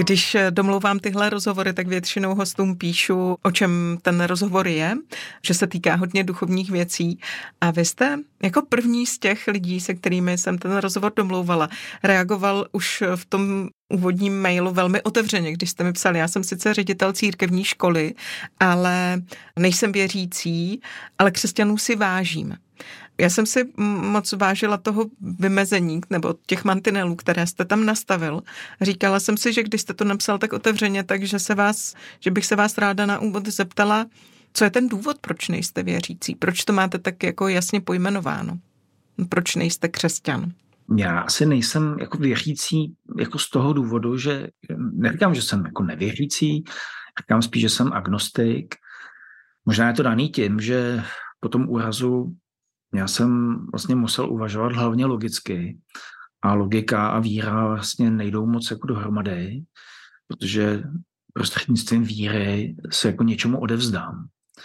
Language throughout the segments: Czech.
Když domlouvám tyhle rozhovory, tak většinou hostům píšu, o čem ten rozhovor je, že se týká hodně duchovních věcí. A vy jste jako první z těch lidí, se kterými jsem ten rozhovor domlouvala, reagoval už v tom úvodním mailu velmi otevřeně, když jste mi psali, já jsem sice ředitel církevní školy, ale nejsem věřící, ale křesťanů si vážím. Já jsem si moc vážila toho vymezení nebo těch mantinelů, které jste tam nastavil. Říkala jsem si, že když jste to napsal tak otevřeně, takže že bych se vás ráda na úvod zeptala, co je ten důvod, proč nejste věřící? Proč to máte tak jako jasně pojmenováno? Proč nejste křesťan? Já asi nejsem jako věřící jako z toho důvodu, že neříkám, že jsem jako nevěřící, říkám spíš, že jsem agnostik. Možná je to daný tím, že po tom úrazu já jsem vlastně musel uvažovat hlavně logicky a logika a víra vlastně nejdou moc jako dohromady, protože prostřednictvím víry se jako něčemu odevzdám.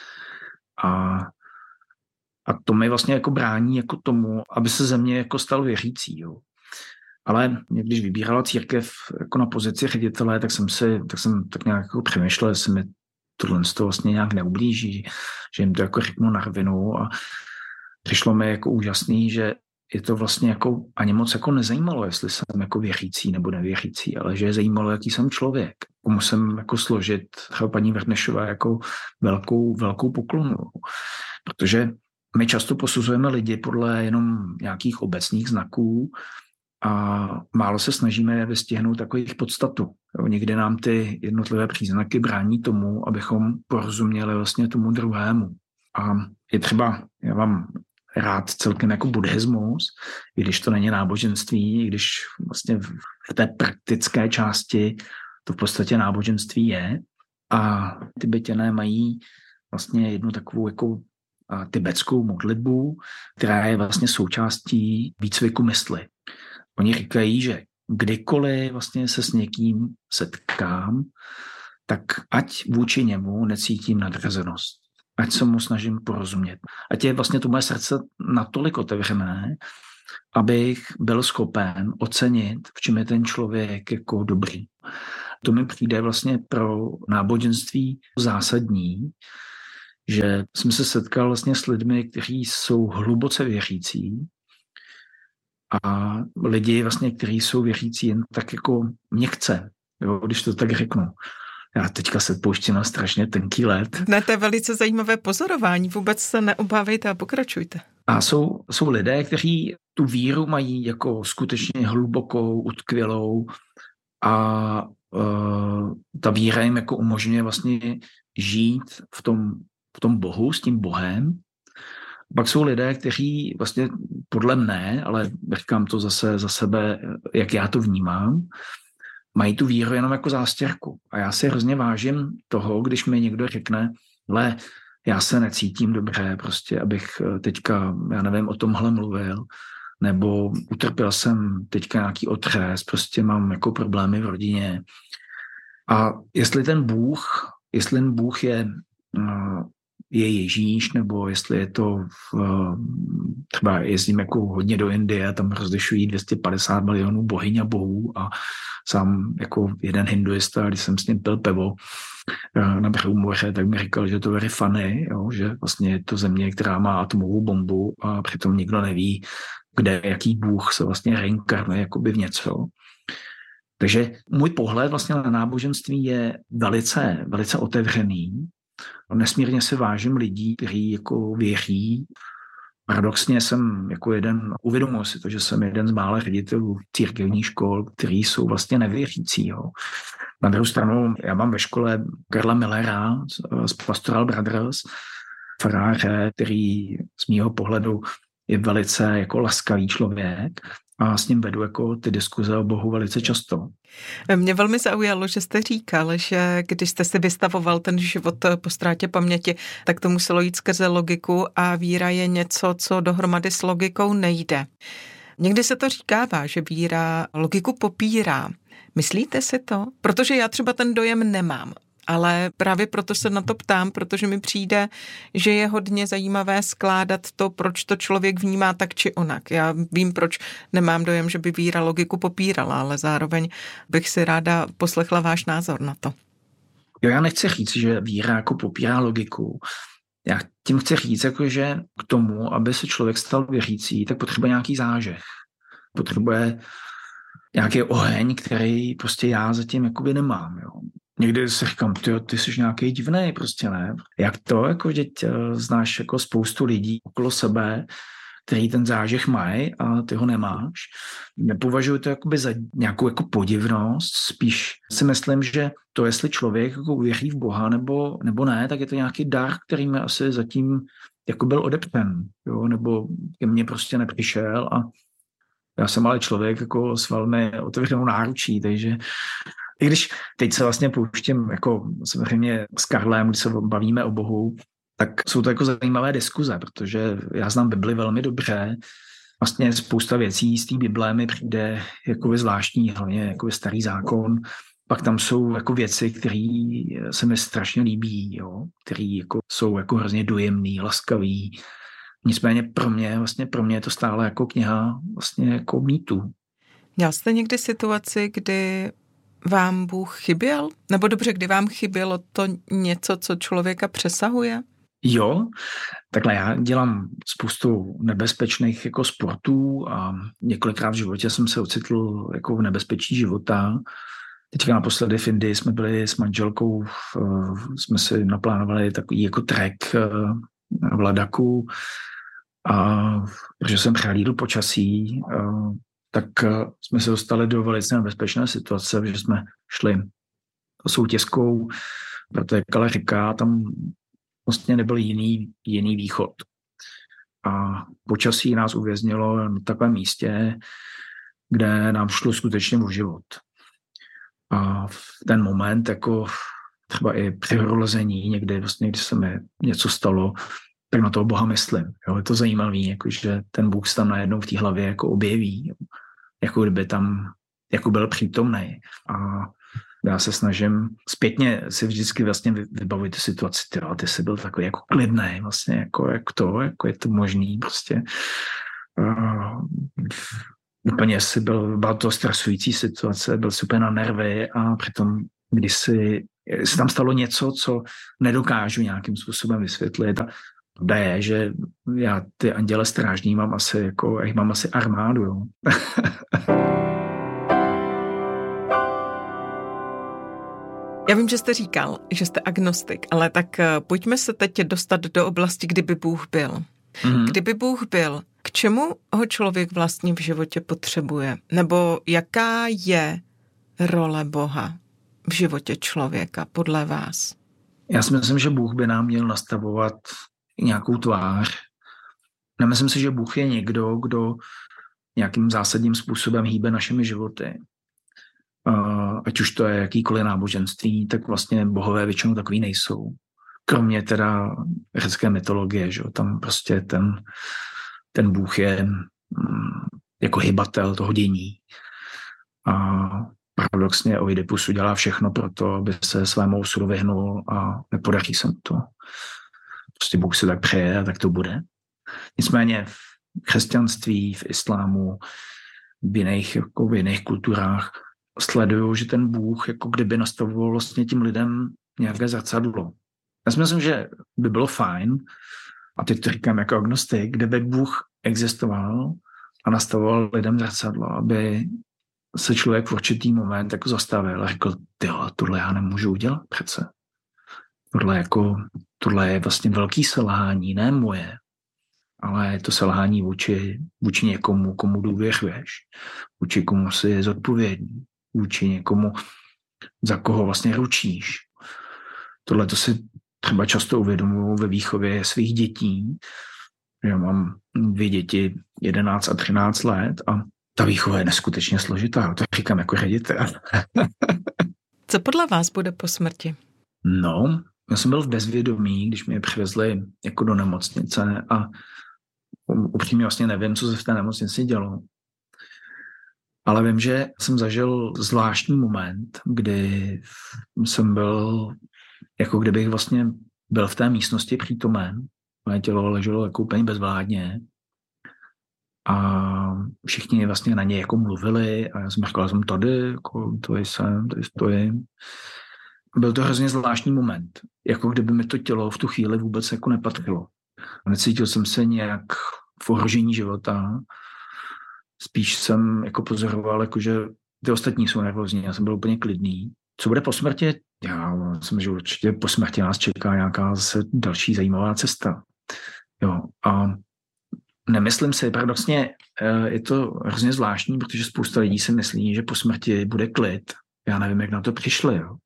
A to mi vlastně jako brání jako tomu, aby se ze mě jako stal věřící. Jo. Ale když vybírala církev jako na pozici ředitele, tak jsem tak nějak jako přemýšlel, jestli mi tohle vlastně nějak neublíží, že jim to jako řeknu na rovinu a přišlo mi jako úžasný, že je to vlastně jako ani moc jako nezajímalo, jestli jsem jako věřící nebo nevěřící, ale že je zajímalo, jaký jsem člověk. Musím jako složit třeba paní Vrnešové jako velkou poklonu, protože my často posuzujeme lidi podle jenom nějakých obecných znaků a málo se snažíme vystihnout takových podstatu. Někdy nám ty jednotlivé příznaky brání tomu, abychom porozuměli vlastně tomu druhému. A je třeba, já mám rád celkem jako buddhismus, i když to není náboženství, i když vlastně v té praktické části to v podstatě náboženství je. A Tibeťané mají vlastně jednu takovou jako tibetskou modlitbu, která je vlastně součástí výcviku mysli. Oni říkají, že kdykoliv vlastně se s někým setkám, tak ať vůči němu necítím nadřazenost. Ať se mu snažím porozumět. Ať je vlastně to moje srdce natolik otevřené, abych byl schopen ocenit, v čem je ten člověk jako dobrý. To mi přijde vlastně pro náboženství zásadní, že jsem se setkal vlastně s lidmi, kteří jsou hluboce věřící a lidi vlastně, kteří jsou věřící jen tak jako měkce, jo, když to tak řeknu. Já teďka se pouštím na strašně tenký led. Ne, to je velice zajímavé pozorování, vůbec se neobávejte a pokračujte. A jsou lidé, kteří tu víru mají jako skutečně hlubokou, utkvělou a ta víra jim jako umožňuje vlastně žít v tom Bohu, s tím Bohem. Pak jsou lidé, kteří vlastně podle mne, ale říkám to zase za sebe, jak já to vnímám, mají tu víru jenom jako zástěrku. A já si hrozně vážím toho, když mi někdo řekne, ale já se necítím dobře, prostě, abych teďka, já nevím, o tomhle mluvil, nebo utrpěl jsem teďka nějaký otřes, prostě mám jako problémy v rodině. A jestli ten Bůh je Ježíš, nebo jestli je to třeba jezdím jako hodně do Indie, tam rozlišují 250 milionů bohyň a bohů a sám jako jeden hinduista, když jsem s ním pil pivo na břehu moře, tak mi říkal, že to very funny, jo, že vlastně je to země, která má atomovou bombu a přitom nikdo neví, kde, jaký bůh se vlastně reinkarnuje jakoby v něco. Takže můj pohled vlastně na náboženství je velice, velice otevřený. Nesmírně se vážím lidí, kteří jako věří. Paradoxně jsem jako uvědomil si to, že jsem jeden z mála ředitelů církevních škol, kteří jsou vlastně nevěřící. Jo. Na druhou stranu, já mám ve škole Karla Millera z Pastoral Brothers, faráře, který z mýho pohledu je velice jako laskavý člověk a s ním vedu jako ty diskuze o Bohu velice často. Mě velmi zaujalo, že jste říkal, že když jste si vystavoval ten život po ztrátě paměti, tak to muselo jít skrze logiku a víra je něco, co dohromady s logikou nejde. Někdy se to říkává, že víra logiku popírá. Myslíte si to? Protože já třeba ten dojem nemám. ale právě proto se na to ptám, protože mi přijde, že je hodně zajímavé skládat to, proč to člověk vnímá tak či onak. Já vím, proč nemám dojem, že by víra logiku popírala, ale zároveň bych si ráda poslechla váš názor na to. Jo, já nechci říct, že víra jako popírá logiku. Já tím chci říct, jako, že k tomu, aby se člověk stal věřící, tak potřebuje nějaký zážeh. Potřebuje nějaký oheň, který prostě já zatím jakoby nemám. Jo. Někdy si říkám, ty jsi nějaký divnej, prostě ne. Jak to, jako teď znáš jako spoustu lidí okolo sebe, který ten zážeh mají a ty ho nemáš. Nepovažuji to jakoby za nějakou jako podivnost, spíš si myslím, že to, jestli člověk jako uvěří v Boha nebo ne, tak je to nějaký dar, který mi asi zatím jako byl odepřen, jo, nebo ke mně prostě nepřišel a já jsem ale člověk jako s velmi otevřenou náručí, takže i když teď se vlastně pouštím jako samozřejmě s Karlem, když se bavíme o Bohu, tak jsou to jako zajímavé diskuze, protože já znám Bibli velmi dobře. Vlastně spousta věcí z té Bible mi přijde jako zvláštní, hlavně jako Starý zákon. Pak tam jsou jako věci, které se mi strašně líbí, jo? Které jako jsou jako hrozně dojemný, laskavý. Nicméně pro mě je to stále jako kniha vlastně jako mýtu. Měl jste někdy situaci, kdy vám Bůh chyběl? Nebo dobře, kdy vám chybělo to něco, co člověka přesahuje? Jo, takhle já dělám spoustu nebezpečných jako sportů a několikrát v životě jsem se ocitl jako v nebezpečí života. Teďka naposledy v Indii jsme byli s manželkou, jsme si naplánovali takový jako trek v Ladaku a protože jsem přehlídl počasí, tak jsme se dostali do velice nebezpečné situace, že jsme šli soutězkou, protékala řeka, tam vlastně nebyl jiný východ. A počasí nás uvěznilo na takovém místě, kde nám šlo skutečně o život. A v ten moment, jako třeba i při horolezení, někdy vlastně, když se mi něco stalo, tak na toho Boha myslím. Jo, je to zajímavé, jako, že ten Bůh se tam najednou v té hlavě jako objeví, jako kdyby tam jako byl přítomný. A já se snažím zpětně si vždycky vlastně vybavit tu situaci, ty jsi byl takový jako klidnej, vlastně jako je to možný prostě. Úplně byla to stresující situace, byl super na nervy a přitom, když se tam stalo něco, co nedokážu nějakým způsobem vysvětlit, a pravda je, že já ty anděle strážní mám asi armádu, jo. Já vím, že jste říkal, že jste agnostik, ale tak pojďme se teď dostat do oblasti, kdyby Bůh byl. Mm-hmm. Kdyby Bůh byl, k čemu ho člověk vlastně v životě potřebuje? Nebo jaká je role Boha v životě člověka podle vás? Já si myslím, že Bůh by nám měl nastavovat nějakou tvář. Nemyslím si, že Bůh je někdo, kdo nějakým zásadním způsobem hýbe našimi životy. Ať už to je jakýkoliv náboženství, tak vlastně bohové většinou takový nejsou. Kromě teda řecké mytologie, že? Tam prostě ten Bůh je jako hybatel toho dění. A paradoxně Oidipus udělá všechno pro to, aby se svému osudu vyhnul a nepodaří se mu to. Prostě Bůh si tak přeje a tak to bude. Nicméně v křesťanství, v islámu, v jiných kulturách sleduju, že ten Bůh jako kdyby nastavoval vlastně tím lidem nějaké zrcadlo. Já si myslím, že by bylo fajn, a teď to říkám jako agnostik, kdyby Bůh existoval a nastavoval lidem zrcadlo, aby se člověk v určitý moment jako zastavil a řekl, tohle já nemůžu udělat přece. Tohle je vlastně velký selhání, ne moje, ale je to selhání vůči někomu, komu důvěřuješ, vůči komu jsi zodpovědný, vůči někomu, za koho vlastně ručíš. Tohle to si třeba často uvědomuji ve výchově svých dětí. Já mám 2 děti, 11 a 13 let a ta výchova je neskutečně složitá. To říkám jako ředitel. Co podle vás bude po smrti? No, já jsem byl v bezvědomí, když mě přivezli jako do nemocnice a upřímně vlastně nevím, co se v té nemocnici dělo. Ale vím, že jsem zažil zvláštní moment, kdy jsem byl, jako kdybych vlastně byl v té místnosti přítomen. Moje tělo leželo jako úplně bezvládně a všichni vlastně na něj jako mluvili a já jsem říkal, jsem tady, jako tady jsem, tady stojím. Byl to hrozně zvláštní moment, jako kdyby mi to tělo v tu chvíli vůbec jako nepatřilo. Necítil jsem se nějak v ohrožení života, spíš jsem jako pozoroval, jako že ty ostatní jsou nervózní, já jsem byl úplně klidný. Co bude po smrti? Já myslím, že určitě po smrti nás čeká nějaká zase další zajímavá cesta. Jo, a nemyslím si, paradoxně je to hrozně zvláštní, protože spousta lidí si myslí, že po smrti bude klid. Já nevím, jak na to přišli, jo.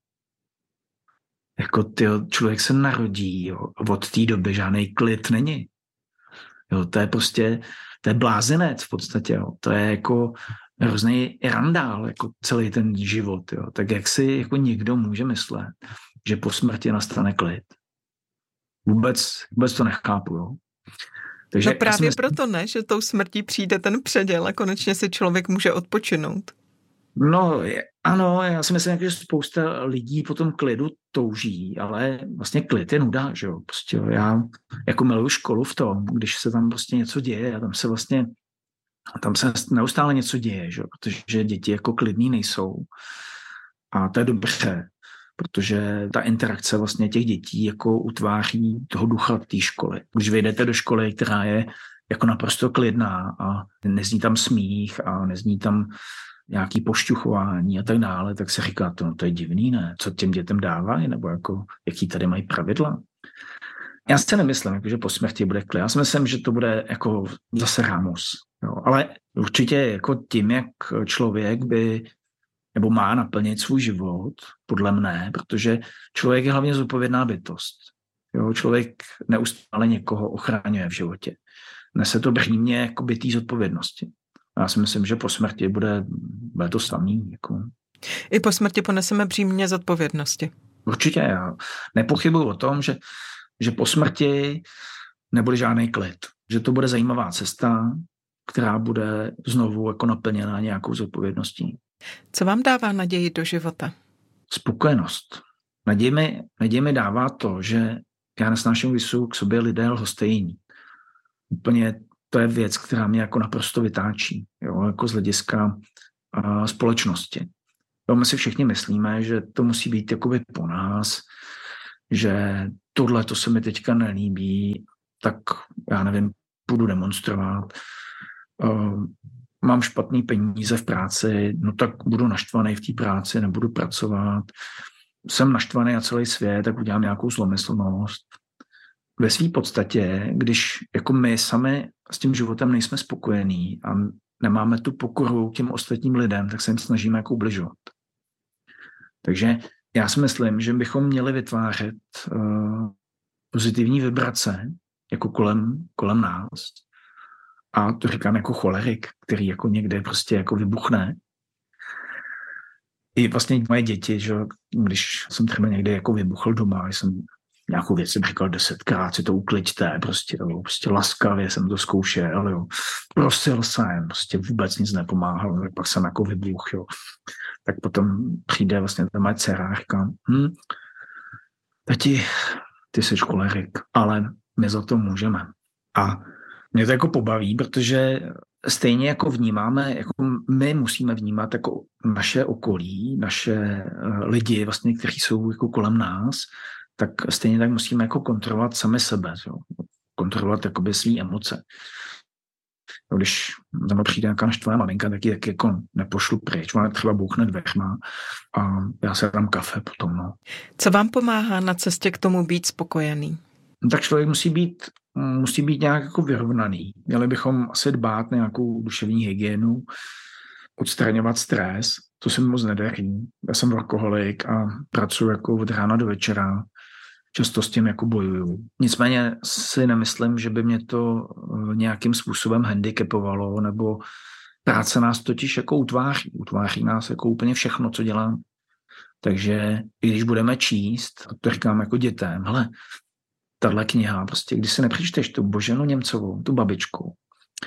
Jako člověk se narodí, jo, a od té doby žádný klid není. Jo, to je prostě, to je blázinec v podstatě, jo. To je jako hrozný randál, jako celý ten život, jo. Tak jak si jako někdo může myslet, že po smrti nastane klid? Vůbec to nechápu, jo. Takže no právě proto ne, že tou smrtí přijde ten předěl a konečně si člověk může odpočinout. No ano, já si myslím, že spousta lidí po tom klidu touží, ale vlastně klid je nuda, že jo. Prostě já jako miluju školu v tom, když se tam prostě něco děje a tam se neustále něco děje, že jo, protože děti jako klidný nejsou. A to je dobře, protože ta interakce vlastně těch dětí jako utváří toho ducha té školy. Když vyjdete do školy, která je jako naprosto klidná a nezní tam smích a nezní tam nějaký pošťuchování a tak dále, tak se říká, to je divný, ne? Co těm dětem dávají, nebo jako, jaký tady mají pravidla? Já si nemyslím, že po smrti bude klid. Já si myslím, že to bude jako zase rámus. Jo. Ale určitě jako tím, jak člověk by nebo má naplnit svůj život, podle mne, protože člověk je hlavně zodpovědná bytost. Jo. Člověk neustále někoho ochraňuje v životě. Nese to břímě jako bytý zodpovědnosti. Já si myslím, že po smrti bude to samý. Jako. I po smrti poneseme břímě zodpovědnosti. Určitě, já nepochybuji o tom, že po smrti nebude žádný klid. Že to bude zajímavá cesta, která bude znovu jako naplněná nějakou zodpovědností. Co vám dává naději do života? Spokojenost. Naději mi dává to, že já nesnáším, když jsou k sobě lidé lhostejní. Úplně to je věc, která mě jako naprosto vytáčí, jo, jako z hlediska společnosti. Jo, my si všichni myslíme, že to musí být jakoby po nás, že tohle to se mi teďka nelíbí, tak já nevím, budu demonstrovat. Mám špatný peníze v práci, no tak budu naštvaný v té práci, nebudu pracovat. Jsem naštvaný na celý svět, tak udělám nějakou zlomyslnost. Ve své podstatě, když jako my sami s tím životem nejsme spokojení a nemáme tu pokoru těm ostatním lidem, tak se jim snažíme jako ubližovat. Takže já si myslím, že bychom měli vytvářet pozitivní vibrace jako kolem nás. A to říkám jako cholerik, který jako někde prostě jako vybuchne. I vlastně moje děti, že když jsem třeba někde jako vybuchl doma, jsem nějakou věc jsem říkal 10krát, si to ukliďte, prostě laskavě jsem to zkoušel, jo. Prosil jsem, prostě vůbec nic nepomáhalo, tak pak jsem jako vybuch, jo. Tak potom přijde vlastně ta moje dcera a říká, tati, ty jsi cholerik, ale my za to můžeme. A mě to jako pobaví, protože stejně jako vnímáme, jako my musíme vnímat jako naše okolí, naše lidi, vlastně, kteří jsou jako kolem nás, tak stejně tak musíme jako kontrolovat sami sebe, jo? Kontrolovat jakoby svý emoce. Když za mnou přijde nějaká naštvaná maminka, tak ji taky jako nepošlu pryč, ona třeba bouchne dveřma a já se dám kafe potom. No. Co vám pomáhá na cestě k tomu být spokojený? No, tak člověk musí být nějak jako vyrovnaný. Měli bychom asi dbát na nějakou duševní hygienu, odstraňovat stres, to se mi moc nedaří. Já jsem alkoholik a pracuji jako od rána do večera. Často s tím jako bojuju. Nicméně si nemyslím, že by mě to nějakým způsobem handicapovalo, nebo práce nás totiž jako utváří. Utváří nás jako úplně všechno, co dělám. Takže i když budeme číst, a to říkám jako dětem, hele, tahle kniha, prostě, když si nepřečteš tu Boženu Němcovou, tu babičku,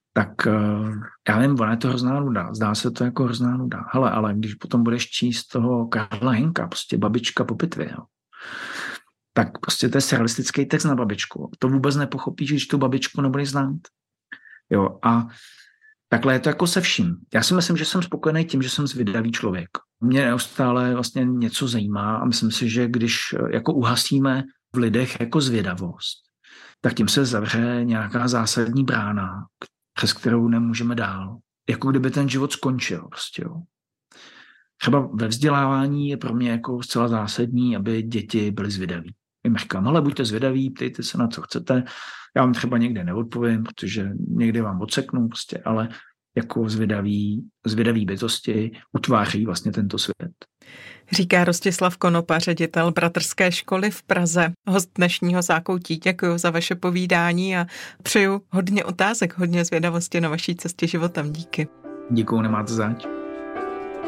tak já nevím, ona je to hrozná nuda. Zdá se to jako hrozná nuda. Hele, ale když potom budeš číst toho Karla Henka, prostě Babička po pitvě, jo, tak prostě to je surrealistický text na babičku. To vůbec nepochopíš, když tu babičku nebudeš znát. Jo, a takhle je to jako se vším. Já si myslím, že jsem spokojený tím, že jsem zvědavý člověk. Mě neustále vlastně něco zajímá a myslím si, že když jako uhasíme v lidech jako zvědavost, tak tím se zavře nějaká zásadní brána, přes kterou nemůžeme dál. Jako kdyby ten život skončil prostě, jo. Třeba ve vzdělávání je pro mě jako zcela zásadní, aby děti byly zvědaví. Jim říkám, ale buďte zvědaví, ptejte se na co chcete. Já vám třeba někde neodpovím, protože někdy vám odseknu prostě, ale jako zvědaví bytosti utváří vlastně tento svět. Říká Rostislav Konopa, ředitel Bratrské školy v Praze, host dnešního Zákoutí. Děkuji za vaše povídání a přeju hodně otázek, hodně zvědavosti na vaší cestě životem. Díky. Děkuju, nemáte zač.